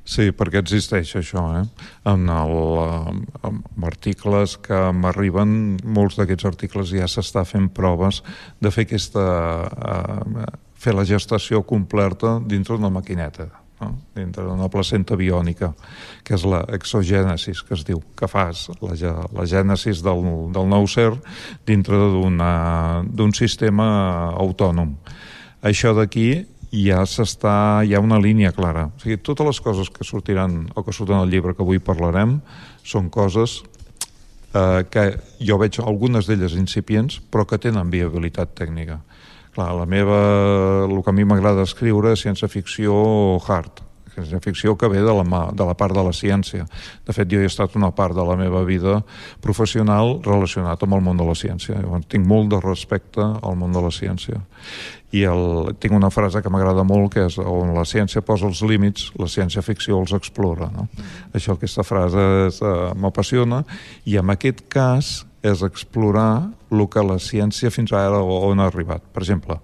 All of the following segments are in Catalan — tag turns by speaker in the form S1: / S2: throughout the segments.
S1: Sí, perquè existeix això, En articles que m'arriben, molts d'aquests articles ja s'està fent proves de fer fer la gestació completa dintre d'una maquineta, no? Dintre d'una placenta biònica, que és l'exogènesis, que es diu, que fas la gènesis del nou ser dintre d'un sistema autònom. Això d'aquí hi ha una línia clara. O sigui, totes les coses que sortiran o que surten al llibre que avui parlarem són coses que jo veig algunes d'elles incipients, però que tenen viabilitat tècnica. Clar, el que a mi m'agrada escriure és ciència-ficció hard, ciència-ficció que ve de la part de la ciència. De fet, jo he estat una part de la meva vida professional relacionat amb el món de la ciència. Llavors, tinc molt de respecte al món de la ciència. I tinc una frase que m'agrada molt, que és: on la ciència posa els límits, la ciència-ficció els explora, no? Aquesta frase m'apassiona, i en aquest cas és explorar el que la ciència fins ara on ha arribat. Per exemple,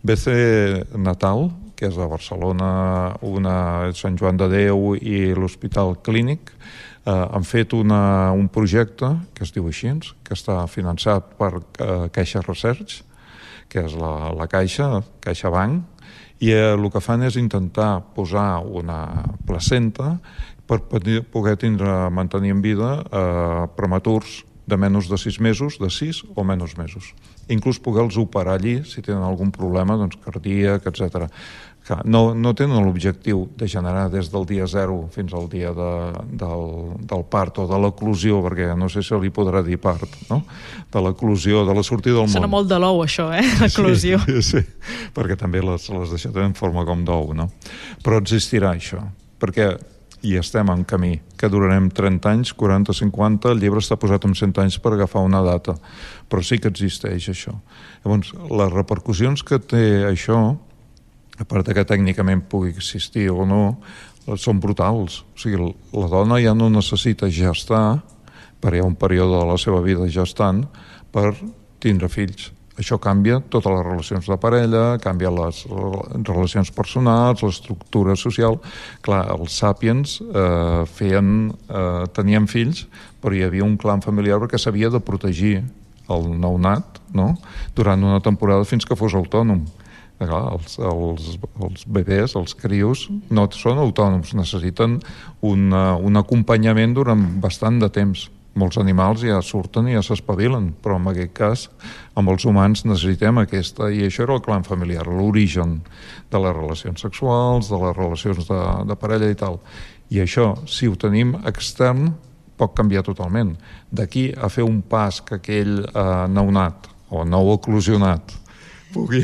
S1: BC Natal, que és a Barcelona, Sant Joan de Déu i l'Hospital Clínic, han fet un projecte que es diu així, que està finançat per Caixa Research, que és la CaixaBank, i el que fan és intentar posar una placenta per poder mantenir en vida prematurs de menys de 6 mesos, de 6 o menys mesos. Inclús poder-los operar allí si tenen algun problema cardíac, etc. No tenen l'objectiu de generar des del dia 0 fins al dia del part o de l'eclusió, perquè no sé si li podrà dir part, no? De l'eclusió, de la sortida del món.
S2: Sona molt de l'ou, això, l'eclusió.
S1: Sí, perquè també les deixat en forma com d'ou, no? Però existirà això, perquè i estem en camí, que durarem 30 anys, 40, 50, el llibre està posat en 100 anys per agafar una data, però sí que existeix això. Llavors, les repercussions que té això, a part que tècnicament pugui existir o no, són brutals. O sigui, la dona ja no necessita gestar, perquè hi ha un període de la seva vida gestant, per tindre fills. Això canvia totes les relacions de parella, canvia les relacions personals, l'estructura social. Clar, els sàpiens tenien fills, però hi havia un clan familiar perquè s'havia de protegir el nounat, no?, durant una temporada fins que fos autònom. Clar, els bebès, els crios, no són autònoms, necessiten un acompanyament durant bastant de temps. Molts animals ja surten i ja s'espavilen, però en aquest cas, amb els humans necessitem aquesta, i això era el clan familiar, l'origen de les relacions sexuals, de les relacions de parella i tal. I això, si ho tenim extern, pot canviar totalment. D'aquí a fer un pas que aquell nounat o nou eclosionat pugui...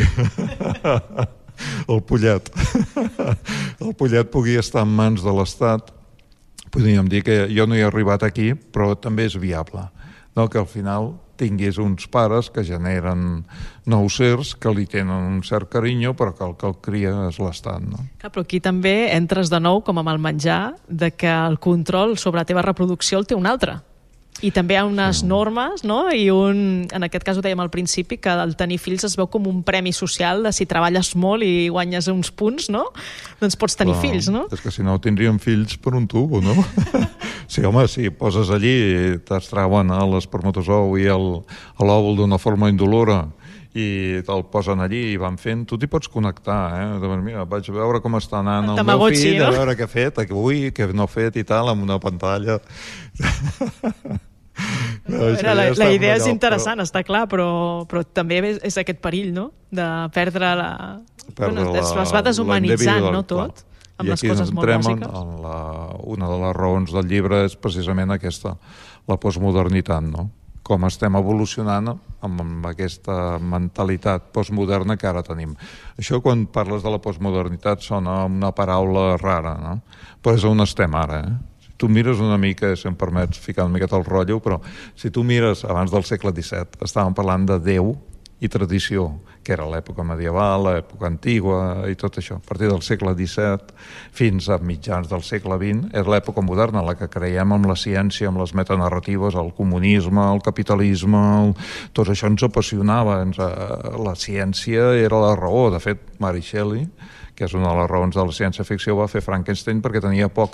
S1: el pollet pugui estar en mans de l'Estat, podríem dir que jo no he arribat aquí, però també és viable, no? Que al final tinguis uns pares que generen nous sers, que li tenen un cert carinyo, però que el que el cria és l'Estat, no?
S2: Clar, però aquí també entres de nou, com amb el menjar, de que el control sobre la teva reproducció el té un altre. I també hi ha unes normes, no? I en aquest cas ho dèiem al principi, que el tenir fills es veu com un premi social de si treballes molt i guanyes uns punts, no? Doncs pots tenir fills, no?
S1: És que si no tindríem fills per un tubo, no? Sí, home, si poses allí i t'extrauen l'espermatozou i l'òvul d'una forma indolora i te'l posen allí i van fent, tu t'hi pots connectar, Mira, vaig a veure com està anant el meu fill, a veure què ha fet avui, què no ha fet i tal, amb una pantalla.
S2: La idea és interessant, està clar, però també és aquest perill, no?, de perdre es va deshumanitzant, no, tot, amb les coses molt bàsiques.
S1: Una de les raons del llibre és precisament aquesta, la postmodernitat, no? Com estem evolucionant amb aquesta mentalitat postmoderna que ara tenim. Això, quan parles de la postmodernitat, sona una paraula rara, no? Però és on estem ara, Si tu mires una mica, si em permets ficar una miqueta el rotllo, però si tu mires abans del segle XVII, estàvem parlant de Déu i tradició, que era l'època medieval, l'època antigua i tot això. A partir del segle XVII fins a mitjans del segle XX és l'època moderna, la que creiem amb la ciència, amb les metanarratives, el comunisme, el capitalisme, tot això ens apassionava. La ciència era la raó. De fet, Mary Shelley, que és una de les raons de la ciència-ficció, va fer Frankenstein perquè tenia poc